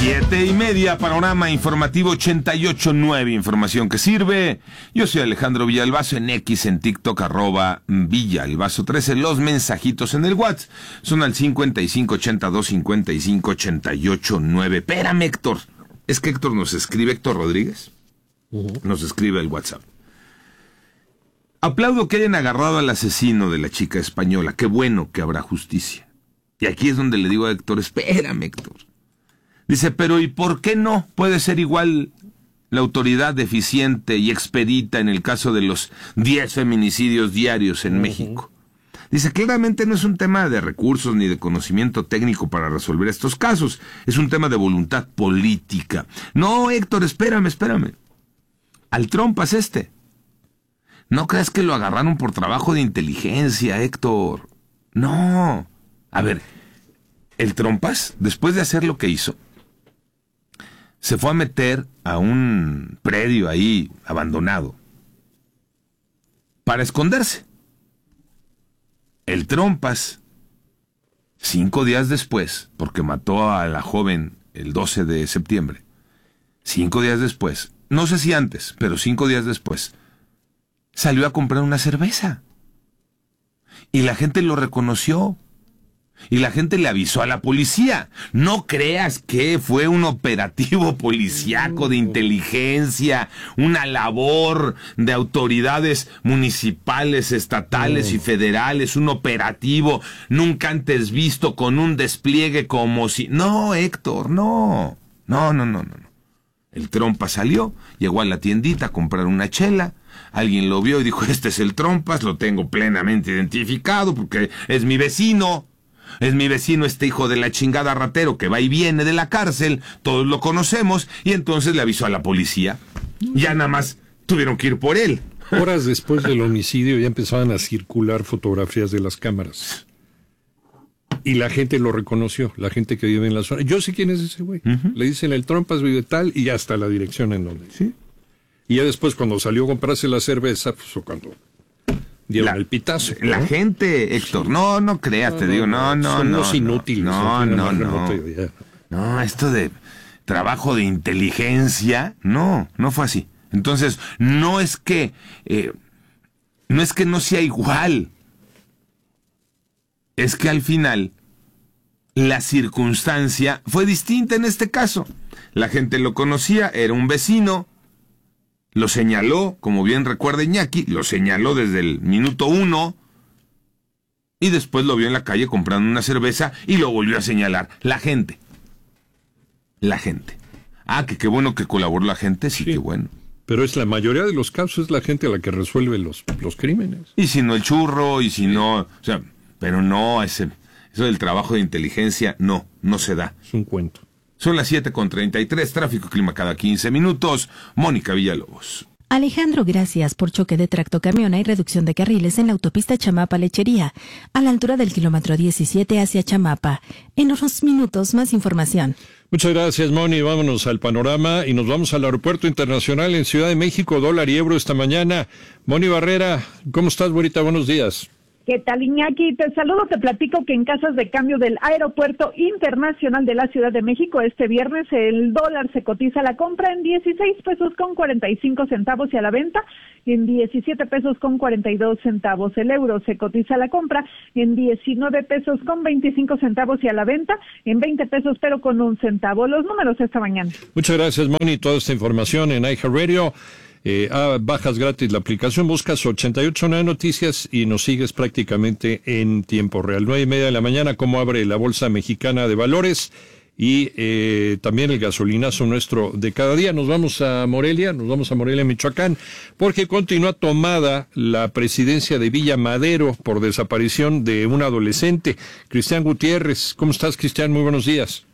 7:30, panorama informativo 88.9, información que sirve. Yo soy Alejandro Villalbazo, en X, en TikTok, @Villalbazo13. Los mensajitos en el WhatsApp son al 5582-5588-9. Espérame, Héctor. Es que Héctor nos escribe, Héctor Rodríguez, nos escribe el WhatsApp. Aplaudo que hayan agarrado al asesino de la chica española. Qué bueno que habrá justicia. Y aquí es donde le digo a Héctor, espérame, Héctor. Dice, pero ¿y por qué no puede ser igual la autoridad deficiente y expedita en el caso de los 10 feminicidios diarios en México? Dice, claramente no es un tema de recursos ni de conocimiento técnico para resolver estos casos. Es un tema de voluntad política. No, Héctor, espérame. Al trompas no creas que lo agarraron por trabajo de inteligencia, Héctor. No. A ver, el trompas, después de hacer lo que hizo, se fue a meter a un predio ahí abandonado para esconderse. El trompas, 5 días después, porque mató a la joven el 12 de septiembre, 5 días después, no sé si antes, pero 5 días después, salió a comprar una cerveza. Y la gente lo reconoció. Y la gente le avisó a la policía. No creas que fue un operativo policíaco de inteligencia, una labor de autoridades municipales, estatales y federales, un operativo nunca antes visto con un despliegue como si... No, Héctor, no. No. El trompas salió, llegó a la tiendita a comprar una chela. Alguien lo vio y dijo, este es el trompas, lo tengo plenamente identificado porque es mi vecino. Es mi vecino, este hijo de la chingada ratero que va y viene de la cárcel, todos lo conocemos, y entonces le avisó a la policía. Ya nada más tuvieron que ir por él. Horas después del homicidio ya empezaban a circular fotografías de las cámaras. Y la gente lo reconoció, la gente que vive en la zona. Yo sé quién es ese güey. Le dicen el trompas vive tal y ya está la dirección en donde. ¿Sí? Y ya después cuando salió a comprarse la cerveza, pues o cuando... dieron el pitazo. La gente, Héctor, no creas, te digo, no. Son unos inútiles. No, esto de trabajo de inteligencia, no fue así. Entonces, no es que no sea igual. Es que al final, la circunstancia fue distinta en este caso. La gente lo conocía, era un vecino. Lo señaló, como bien recuerda Iñaki, lo señaló desde el minuto 1 y después lo vio en la calle comprando una cerveza y lo volvió a señalar. La gente. Ah, que qué bueno que colaboró la gente, sí, qué bueno. Pero es la mayoría de los casos es la gente la que resuelve los crímenes. Y si no el churro, y si no, o sea, pero no, eso del trabajo de inteligencia, no se da. Es un cuento. Son las 7:33, tráfico, clima cada 15 minutos. Mónica Villalobos. Alejandro, gracias. Por choque de tractocamión hay reducción de carriles en la autopista Chamapa-Lechería, a la altura del kilómetro 17 hacia Chamapa. En unos minutos, más información. Muchas gracias, Moni. Vámonos al panorama y nos vamos al Aeropuerto Internacional en Ciudad de México, dólar y euro esta mañana. Moni Barrera, ¿cómo estás, güerita? Buenos días. ¿Qué tal, Iñaki? Te saludo, te platico que en casas de cambio del Aeropuerto Internacional de la Ciudad de México este viernes el dólar se cotiza a la compra en 16 pesos con 45 centavos y a la venta en 17 pesos con 42 centavos. El euro se cotiza a la compra en 19 pesos con 25 centavos y a la venta en 20 pesos pero con un centavo. Los números esta mañana. Muchas gracias, Moni. Toda esta información en iHeartRadio. Bajas gratis la aplicación, buscas 88.9 Noticias y nos sigues prácticamente en tiempo real. 9:30 de la mañana, cómo abre la Bolsa Mexicana de Valores y también el gasolinazo nuestro de cada día. Nos vamos a Morelia, Michoacán, porque continúa tomada la presidencia de Villa Madero por desaparición de un adolescente. Cristian Gutiérrez, ¿cómo estás, Cristian? Muy buenos días.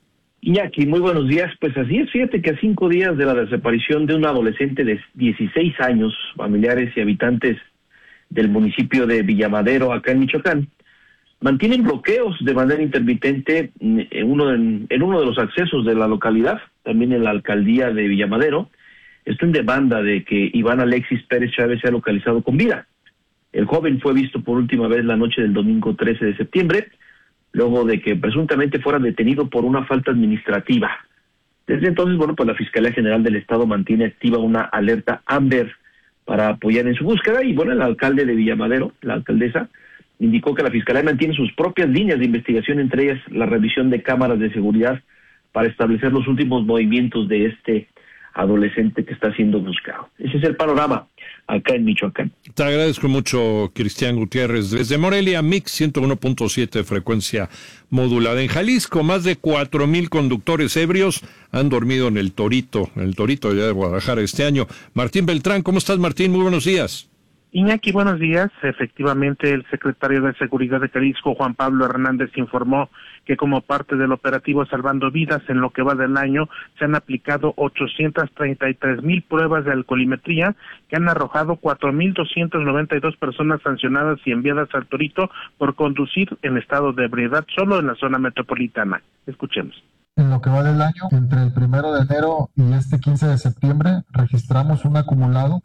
Iñaki, muy buenos días. Pues así es, fíjate que a 5 días de la desaparición de un adolescente de 16 años, familiares y habitantes del municipio de Villamadero, acá en Michoacán, mantienen bloqueos de manera intermitente en uno de los accesos de la localidad, también en la alcaldía de Villamadero. Esto en demanda de que Iván Alexis Pérez Chávez sea localizado con vida. El joven fue visto por última vez la noche del domingo 13 de septiembre, luego de que presuntamente fuera detenido por una falta administrativa. Desde entonces, bueno, pues la Fiscalía General del Estado mantiene activa una alerta Amber para apoyar en su búsqueda, y bueno, el alcalde de Villamadero, la alcaldesa, indicó que la Fiscalía mantiene sus propias líneas de investigación, entre ellas la revisión de cámaras de seguridad para establecer los últimos movimientos de este adolescente que está siendo buscado. Ese es el panorama acá en Michoacán. Te agradezco mucho, Cristian Gutiérrez. Desde Morelia, Mix 101.7 frecuencia modulada. En Jalisco, más de 4,000 conductores ebrios han dormido en el Torito allá de Guadalajara este año. Martín Beltrán, ¿cómo estás, Martín? Muy buenos días. Iñaki, buenos días. Efectivamente, el secretario de Seguridad de Jalisco, Juan Pablo Hernández, informó que como parte del operativo Salvando Vidas, en lo que va del año, se han aplicado 833,000 pruebas de alcoholimetría, que han arrojado 4,292 personas sancionadas y enviadas al Torito por conducir en estado de ebriedad solo en la zona metropolitana. Escuchemos. En lo que va del año, entre el 1 de enero y este 15 de septiembre, registramos un acumulado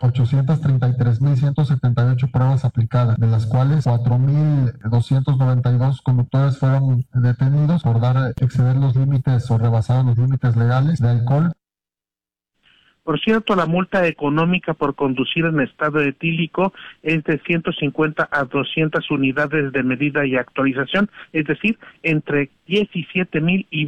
833,178 pruebas aplicadas, de las cuales 4,292 conductores fueron detenidos por exceder los límites o rebasar los límites legales de alcohol. Por cierto, la multa económica por conducir en estado etílico es de 150 a 200 unidades de medida y actualización, es decir, entre 17,000 y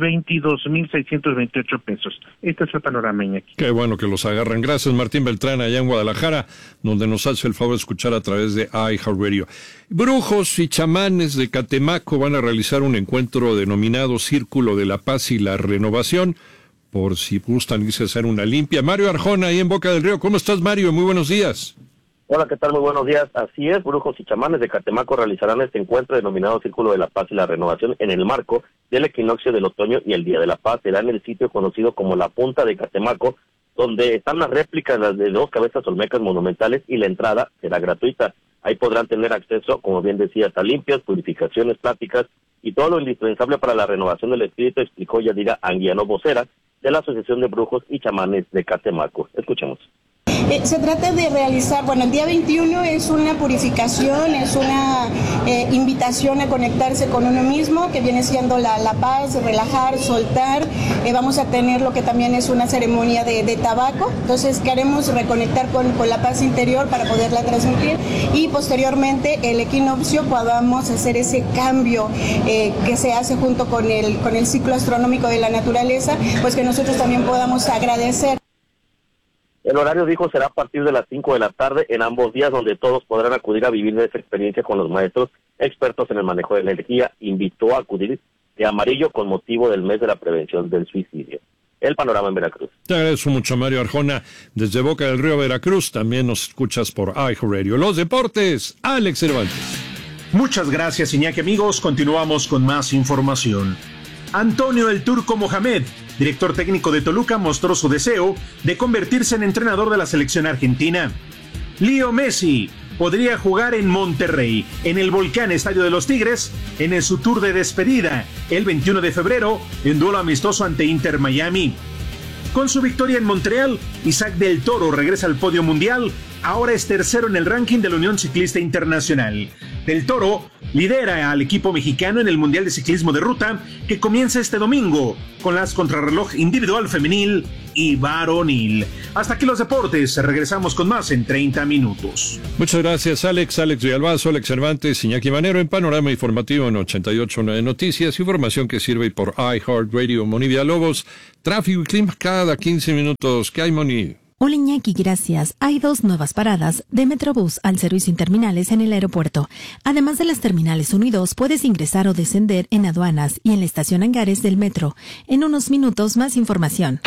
22,628 pesos. Este es el panorama, Iñaki. Qué bueno que los agarran. Gracias, Martín Beltrán, allá en Guadalajara, donde nos hace el favor de escuchar a través de iHeartRadio. Brujos y chamanes de Catemaco van a realizar un encuentro denominado Círculo de la Paz y la Renovación, por si gustan irse a hacer una limpia. Mario Arjona, ahí en Boca del Río. ¿Cómo estás, Mario? Muy buenos días. Hola, ¿qué tal? Muy buenos días. Así es, brujos y chamanes de Catemaco realizarán este encuentro denominado Círculo de la Paz y la Renovación en el marco del equinoccio del otoño y el Día de la Paz. Será en el sitio conocido como La Punta de Catemaco, donde están las réplicas de 2 cabezas olmecas monumentales, y la entrada será gratuita. Ahí podrán tener acceso, como bien decía, a limpias, purificaciones, pláticas y todo lo indispensable para la renovación del espíritu, explicó Yadira Anguiano, vocera de la Asociación de Brujos y Chamanes de Catemaco. Escuchemos. Se trata de realizar, el día 21 es una purificación, es una invitación a conectarse con uno mismo, que viene siendo la paz, relajar, soltar. Vamos a tener lo que también es una ceremonia de tabaco, entonces queremos reconectar con la paz interior para poderla transmitir, y posteriormente el equinoccio podamos hacer ese cambio que se hace junto con el ciclo astronómico de la naturaleza, pues que nosotros también podamos agradecer. El horario, dijo, será a partir de las 5 de la tarde en ambos días, donde todos podrán acudir a vivir esa experiencia con los maestros expertos en el manejo de la energía. Invitó a acudir de amarillo con motivo del mes de la prevención del suicidio. El panorama en Veracruz. Te agradezco mucho, Mario Arjona. Desde Boca del Río, Veracruz, también nos escuchas por iHeartRadio. Los deportes, Alex Cervantes. Muchas gracias, Iñaki. Amigos, continuamos con más información. Antonio el Turco Mohamed, director técnico de Toluca, mostró su deseo de convertirse en entrenador de la selección argentina. Leo Messi podría jugar en Monterrey, en el Volcán Estadio de los Tigres, en su tour de despedida, el 21 de febrero, en duelo amistoso ante Inter Miami. Con su victoria en Montreal, Isaac del Toro regresa al podio mundial, ahora es tercero en el ranking de la Unión Ciclista Internacional. Del Toro lidera al equipo mexicano en el Mundial de Ciclismo de Ruta, que comienza este domingo con las contrarreloj individual femenil y varonil. Hasta aquí los deportes, regresamos con más en 30 minutos. Muchas gracias, Alex Villalbazo, Alex Cervantes, Iñaki Manero, en Panorama Informativo en 88.9 Noticias, información que sirve por iHeartRadio. Moni Villalobos, tráfico y clima cada 15 minutos. ¿Qué hay, Moni? Hola, Iñaki, gracias. Hay 2 nuevas paradas de Metrobús al servicio interminales en el aeropuerto. Además de las terminales 1 y 2, puedes ingresar o descender en aduanas y en la estación Hangares del metro. En unos minutos, más información.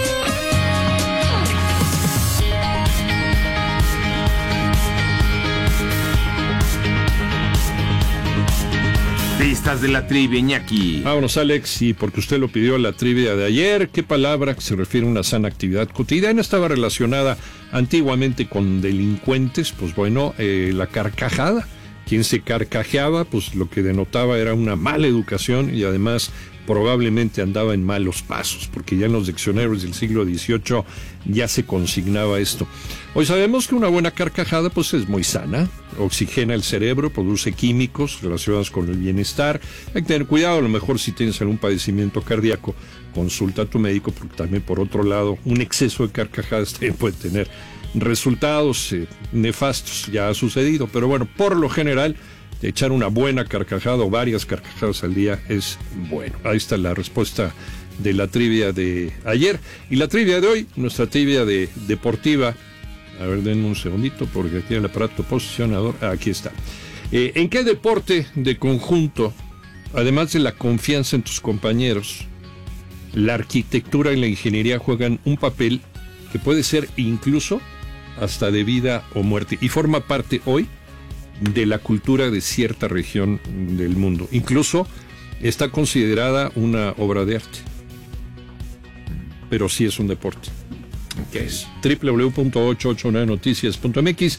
Listas de la trivia, Iñaki. Vámonos, Alex, y porque usted lo pidió, la trivia de ayer. ¿Qué palabra que se refiere a una sana actividad cotidiana estaba relacionada antiguamente con delincuentes? Pues bueno, la carcajada. Quien se carcajeaba, pues lo que denotaba era una mala educación y además probablemente andaba en malos pasos, porque ya en los diccionarios del siglo XVIII ya se consignaba esto. Hoy sabemos que una buena carcajada pues es muy sana, oxigena el cerebro, produce químicos relacionados con el bienestar. Hay que tener cuidado, a lo mejor si tienes algún padecimiento cardíaco, consulta a tu médico, porque también por otro lado un exceso de carcajadas también puede tener resultados nefastos, ya ha sucedido, pero bueno, por lo general echar una buena carcajada o varias carcajadas al día es bueno. Ahí está la respuesta de la trivia de ayer. Y la trivia de hoy, nuestra trivia deportiva. A ver, denme un segundito porque aquí el aparato posicionador. Aquí está. ¿En qué deporte de conjunto, además de la confianza en tus compañeros, la arquitectura y la ingeniería juegan un papel que puede ser incluso hasta de vida o muerte y forma parte hoy de la cultura de cierta región del mundo? Incluso está considerada una obra de arte, pero sí es un deporte. ¿Qué es? www.889noticias.mx,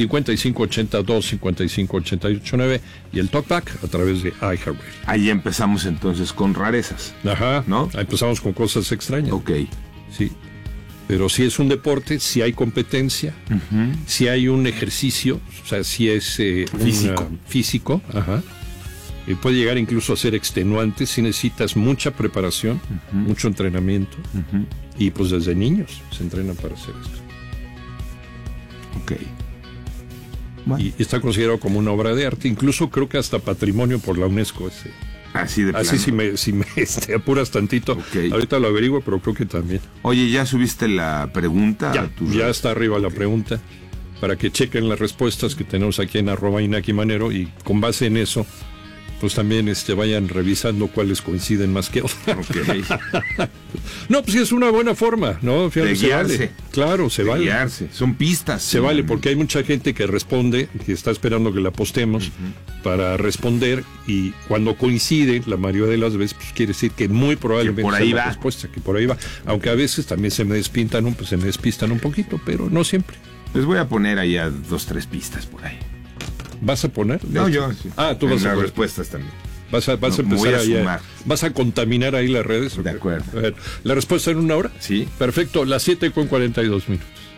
5582-55889 y el Talkback a través de iHeartRadio. Ahí empezamos entonces con rarezas. Ajá, ¿no? Ahí empezamos con cosas extrañas. Ok. Sí. Pero si es un deporte, si hay competencia, si hay un ejercicio, o sea, si es físico, ajá, y puede llegar incluso a ser extenuante si necesitas mucha preparación, mucho entrenamiento, y pues desde niños se entrenan para hacer esto. Ok. Bueno. Y está considerado como una obra de arte, incluso creo que hasta patrimonio por la UNESCO. Así de plano. Así si me apuras tantito. Okay. Ahorita lo averiguo, pero creo que también. Oye, ¿ya subiste la pregunta? Ya está arriba la pregunta, para que chequen las respuestas que tenemos aquí en @InakiManero, y con base en eso, pues también vayan revisando cuáles coinciden más que otras. Okay. No, pues sí es una buena forma, ¿no? De guiarse. Vale. Claro, se vale. Guiarse. Son pistas. Se vale, porque hay mucha gente que responde, que está esperando que la postemos para responder, y cuando coincide, la mayoría de las veces, pues quiere decir que muy probablemente que por ahí sea va. La respuesta, que por ahí va. Aunque a veces también se me despistan un poquito, pero no siempre. Les voy a poner ahí a 2-3 pistas por ahí. ¿Vas a poner? No, yo. Sí. Tú vas a las poner respuestas también. Vas a empezar ahí. ¿Vas a contaminar ahí las redes? De acuerdo. A ver, ¿la respuesta en 1 hora? Sí. Perfecto, las 7:42.